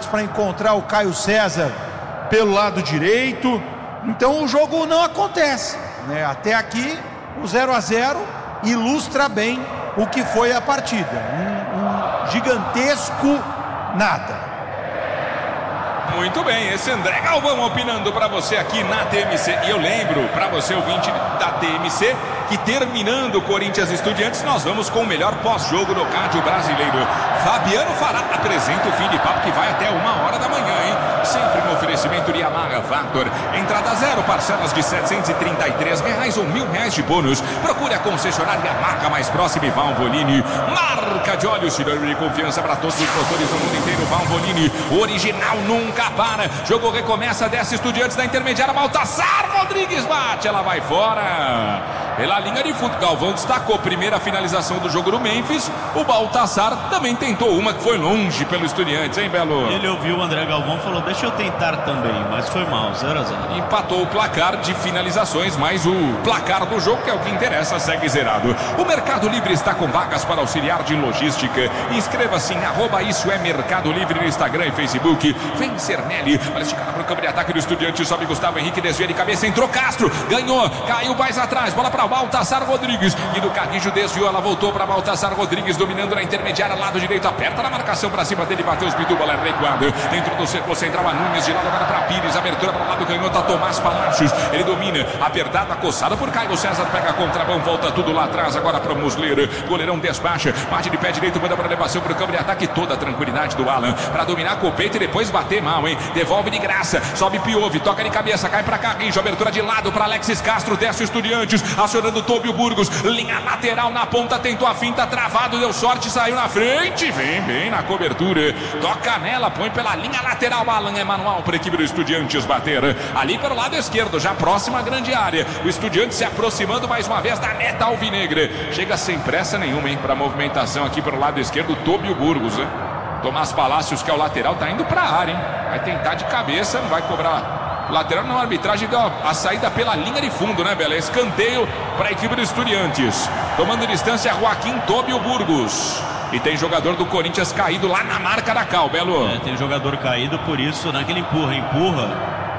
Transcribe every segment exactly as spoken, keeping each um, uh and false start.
para encontrar o Caio César pelo lado direito. Então o jogo não acontece, né? Até aqui o zero a zero ilustra bem o que foi a partida. Um, um gigantesco nada. Muito bem, esse André Galvão opinando para você aqui na T M C. E eu lembro para você, ouvinte da T M C, que terminando Corinthians e Estudiantes, nós vamos com o melhor pós-jogo do Cádio brasileiro. Fabiano Fará apresenta o fim de papo que vai até uma hora da manhã, hein? Sempre no oferecimento de Yamaha Factor. Entrada zero, parcelas de setecentos e trinta e três reais ou mil reais de bônus. Procure a concessionária Yamaha mais próxima e Valvoline. Marca de óleo, sinônimo de confiança para todos os motores do mundo inteiro. Valvoline, o original nunca para. Jogo recomeça, desce Estudiantes da intermediária. Baltazar Rodrigues bate, ela vai fora. Pela linha de fundo, Galvão destacou primeira finalização do jogo no Memphis. O Baltazar também tentou uma que foi longe pelo Estudiantes, hein, Belo? Ele ouviu o André Galvão e falou, deixa eu tentar também, mas foi mal, zero a zero. Empatou o placar de finalizações, mas o placar do jogo, que é o que interessa, segue zerado. O Mercado Livre está com vagas para auxiliar de logística. Inscreva-se em arroba Isso é Mercado Livre no Instagram e Facebook. Vem Cernelli, para esticada para o campo de ataque do Estudiantes. Sobe Gustavo Henrique, desvia de cabeça, entrou Castro, ganhou, caiu mais atrás, bola para Baltazar Rodrigues, e do Carrijo desviou, ela voltou para Baltazar Rodrigues, dominando na intermediária, lado direito, aperta na marcação para cima dele, Matheus Bidu, bola recuada, dentro do círculo central, a Nunes, de lado agora para Pires, abertura para o lado canhoto, a Tomás Palácios, ele domina, apertada, coçada por Caio César, pega a contramão, volta tudo lá atrás, agora para o Musleiro, goleirão despacha, bate de pé direito, manda para elevação para o campo de ataque, toda a tranquilidade do Alan, para dominar com o peito e depois bater mal, hein, devolve de graça, sobe Piove, toca de cabeça, cai para Carrijo, abertura de lado para Alexis Castro, desce o Estudiantes, acionando Tóbio Burgos, linha lateral na ponta, tentou a finta, travado, deu sorte, saiu na frente, vem bem na cobertura, toca nela, põe pela linha lateral, Alan é manual para a equipe do Estudiantes bater, ali pelo lado esquerdo, já próxima à grande área, o Estudiantes se aproximando mais uma vez da meta alvinegra, chega sem pressa nenhuma, hein, para a movimentação aqui pelo lado esquerdo, Tóbio Burgos, né? Tomás Palácios, que é o lateral, tá indo para a área, hein, vai tentar de cabeça, não vai cobrar lateral, não, a arbitragem deu a, a saída pela linha de fundo, né, Bela? Escanteio para a equipe do Estudiantes. Tomando distância, Joaquim Tóbio Burgos. E tem jogador do Corinthians caído lá na marca da Cal, Belo. É, tem jogador caído, por isso, naquele empurra, empurra,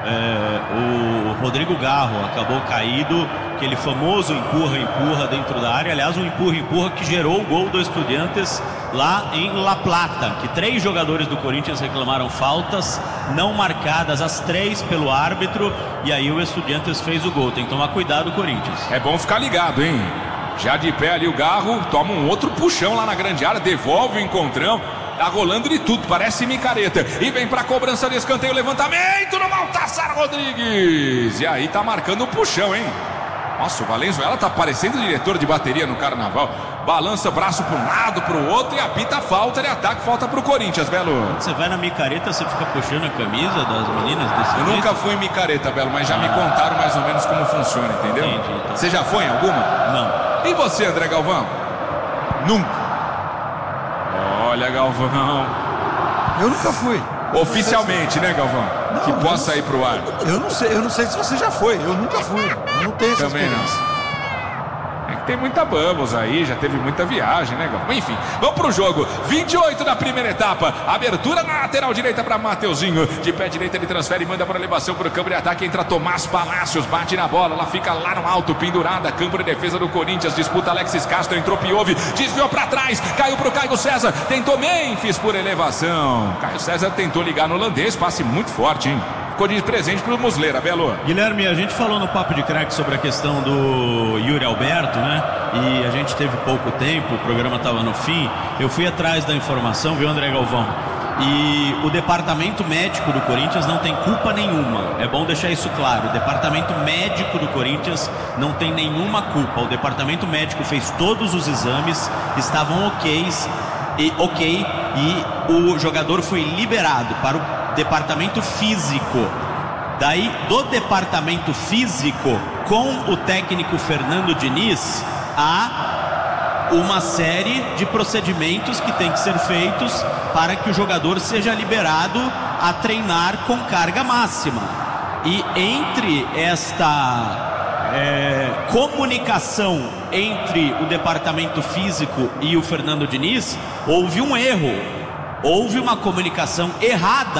é, o Rodrigo Garro acabou caído, aquele famoso empurra, empurra dentro da área. Aliás, um empurra, empurra que gerou o gol do Estudiantes lá em La Plata, que três jogadores do Corinthians reclamaram faltas não marcadas, as três pelo árbitro, e aí o Estudiantes fez o gol. Tem que tomar cuidado o Corinthians. É bom ficar ligado, hein? Já de pé ali o Garro, toma um outro puxão lá na grande área, devolve o encontrão, tá rolando de tudo, parece micareta, e vem pra cobrança de escanteio, levantamento no Baltazar Rodrigues, e aí tá marcando o puxão, hein? Nossa, o Valenzuela tá parecendo diretor de bateria no Carnaval. Balança braço para um lado, para o outro e apita a falta de ataque, falta para o Corinthians, Belo. Quando você vai na micareta, você fica puxando a camisa das meninas desse Eu jeito? nunca fui em micareta, Belo, mas já ah. me contaram mais ou menos como funciona, entendeu? Entendi, então. Você já foi em alguma? Não. E você, André Galvão? Nunca. Olha, Galvão. Eu nunca fui. Oficialmente, né, Galvão? Não, que possa não, ir pro ar. Eu não sei, eu não sei se você já foi. Eu nunca fui. Eu não tenho essa Também experiência. não. É que tem muita Bambos aí, já teve muita viagem, né, Galvão? Enfim, vamos pro jogo. vinte e oito da primeira etapa. Abertura na lateral direita para Mateuzinho. De pé direito ele transfere e manda para elevação para o campo de ataque. Entra Tomás Palácios, bate na bola. Ela fica lá no alto, pendurada. Campo de defesa do Corinthians. Disputa Alexis Castro. Entrou Piove, desviou para trás. Caiu pro Caio César. Tentou Memphis por elevação. Caio César tentou ligar no holandês. Passe muito forte, hein? Ficou de presente pro Musleira, Belo. Guilherme, a gente falou no Papo de Crack sobre a questão do Yuri Alberto, né? E a gente teve pouco tempo, o programa estava no fim. Eu fui atrás da informação, viu, André Galvão? E o departamento médico do Corinthians não tem culpa nenhuma. É bom deixar isso claro. O departamento médico do Corinthians não tem nenhuma culpa. O departamento médico fez todos os exames, estavam ok's, e, ok, e o jogador foi liberado para o departamento físico. Daí, do departamento físico, com o técnico Fernando Diniz, há uma série de procedimentos que tem que ser feitos para que o jogador seja liberado a treinar com carga máxima. E entre esta é, comunicação entre o departamento físico e o Fernando Diniz, houve um erro, houve uma comunicação errada